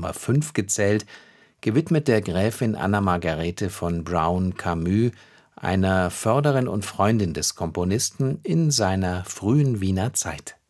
Nummer 5 gezählt, gewidmet der Gräfin Anna Margarete von Brown-Camus, einer Förderin und Freundin des Komponisten in seiner frühen Wiener Zeit.